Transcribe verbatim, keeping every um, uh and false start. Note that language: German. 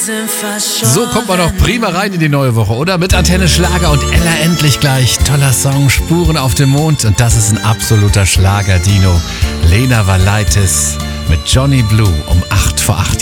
So kommt man doch prima rein in die neue Woche, oder? Mit Antenne Schlager und Ella endlich gleich. Toller Song, Spuren auf dem Mond. Und das ist ein absoluter Schlager, Dino. Lena Valaitis mit Johnny Blue um acht vor acht.